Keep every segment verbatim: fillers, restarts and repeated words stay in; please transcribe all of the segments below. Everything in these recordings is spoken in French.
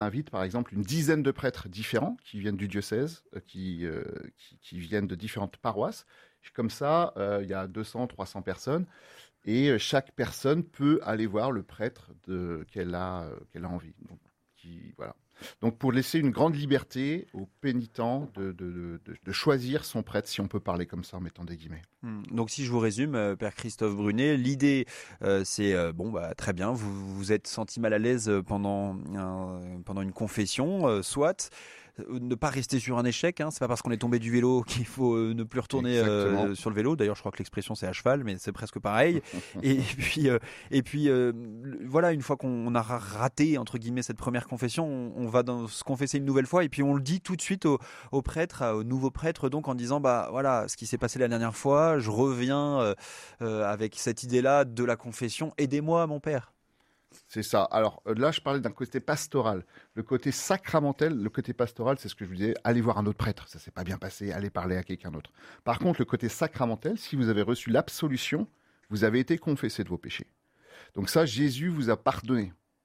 invite par exemple une dizaine de prêtres différents qui viennent du diocèse, euh, qui, euh, qui, qui viennent de différentes paroisses. Comme ça, euh, il y a deux cents, trois cents personnes et chaque personne peut aller voir le prêtre de, qu'elle, a, euh, qu'elle a envie. Donc, qui, voilà. Donc pour laisser une grande liberté aux pénitents de, de, de, de choisir son prêtre, si on peut parler comme ça en mettant des guillemets. Donc si je vous résume, euh, Père Christophe Brunet, l'idée euh, c'est, euh, bon bah très bien, vous vous êtes senti mal à l'aise pendant, un, pendant une confession, euh, soit, ne pas rester sur un échec, hein. C'est pas parce qu'on est tombé du vélo qu'il faut euh, ne plus retourner euh, sur le vélo. D'ailleurs, je crois que l'expression c'est à cheval, mais c'est presque pareil. et puis, euh, et puis euh, voilà, une fois qu'on a raté entre guillemets cette première confession, on, on va dans, se confesser une nouvelle fois et puis on le dit tout de suite au, au prêtre, au nouveau prêtre, donc en disant bah voilà, ce qui s'est passé la dernière fois, je reviens euh, euh, avec cette idée-là de la confession. Aidez-moi, mon père. C'est ça. Alors là, je parlais d'un côté pastoral. Le côté sacramentel, le côté pastoral, c'est ce que je vous disais, allez voir un autre prêtre, ça s'est pas bien passé, allez parler à quelqu'un d'autre. Par contre, le côté sacramentel, si vous avez reçu l'absolution, vous avez été confessé de vos péchés. Donc ça, Jésus vous a pardonné.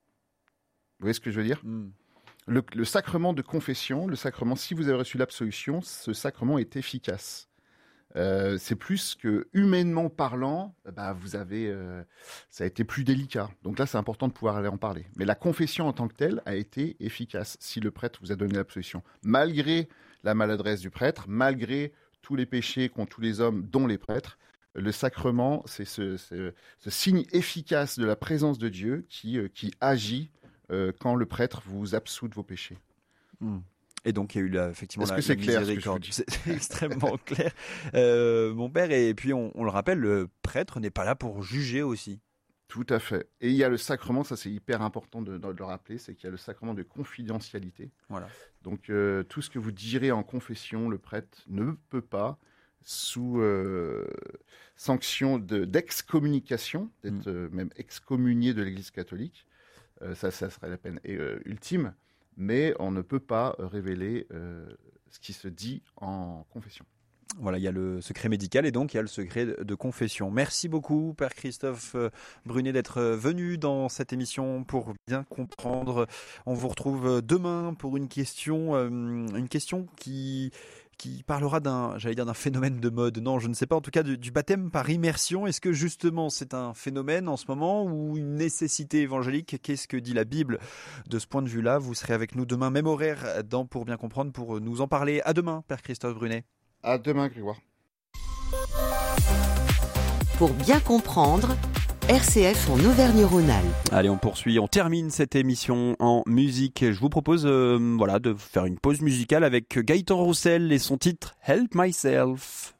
Vous voyez ce que je veux dire ? mm. le, le sacrement de confession, le sacrement, si vous avez reçu l'absolution, ce sacrement est efficace. Euh, c'est plus que humainement parlant, bah, vous avez, euh, ça a été plus délicat. Donc là, c'est important de pouvoir aller en parler. Mais la confession en tant que telle a été efficace si le prêtre vous a donné l'absolution. Malgré la maladresse du prêtre, malgré tous les péchés qu'ont tous les hommes, dont les prêtres, le sacrement, c'est ce, ce, ce signe efficace de la présence de Dieu qui, euh, qui agit euh, quand le prêtre vous absout de vos péchés. Mmh. Et donc, il y a eu là, effectivement Est-ce la, que c'est la clair, miséricorde. Ce que c'est extrêmement clair. Euh, mon père, et puis on, on le rappelle, le prêtre n'est pas là pour juger aussi. Tout à fait. Et il y a le sacrement, ça c'est hyper important de, de le rappeler, c'est qu'il y a le sacrement de confidentialité. Voilà. Donc, euh, tout ce que vous direz en confession, le prêtre ne peut pas, sous euh, sanction de, d'excommunication, d'être mmh. euh, même excommunié de l'Église catholique, euh, ça, ça serait la peine euh, ultime, mais on ne peut pas révéler euh, ce qui se dit en confession. Voilà, il y a le secret médical et donc il y a le secret de confession. Merci beaucoup, Père Christophe Brunet, d'être venu dans cette émission pour bien comprendre. On vous retrouve demain pour une question, euh, une question qui... qui parlera d'un, j'allais dire d'un phénomène de mode. Non, je ne sais pas, en tout cas du, du baptême par immersion. Est-ce que justement c'est un phénomène en ce moment ou une nécessité évangélique ? Qu'est-ce que dit la Bible de ce point de vue-là ? Vous serez avec nous demain, même horaire, dans Pour bien comprendre, pour nous en parler. À demain, Père Christophe Brunet. À demain, Grégoire. Pour bien comprendre, R C F en Auvergne-Rhône-Alpes. Allez, on poursuit, on termine cette émission en musique. Je vous propose euh, voilà, de faire une pause musicale avec Gaëtan Roussel et son titre Help Myself.